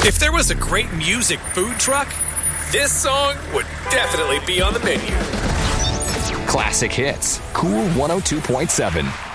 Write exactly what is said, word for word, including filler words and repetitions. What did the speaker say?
If there was a great music food truck, this song would definitely be on the menu. Classic hits. Cool one oh two point seven.